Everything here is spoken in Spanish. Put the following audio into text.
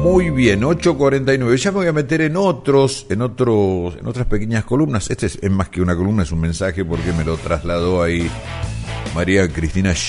Muy bien, 8:49. Ya me voy a meter en otras pequeñas columnas. Este es más que una columna, es un mensaje porque me lo trasladó ahí María Cristina